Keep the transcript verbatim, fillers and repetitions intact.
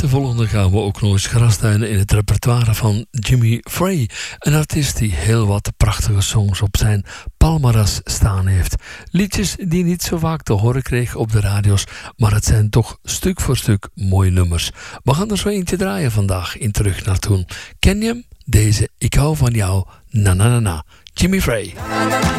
de volgende gaan we ook nog eens grasduinen in het repertoire van Jimmy Frey. Een artiest die heel wat prachtige songs op zijn palmares staan heeft. Liedjes die niet zo vaak te horen kreeg op de radio's, maar het zijn toch stuk voor stuk mooie nummers. We gaan er zo eentje draaien vandaag in Terug naar Toen. Ken je hem? Deze Ik hou van jou, na na na na. Jimmy Frey.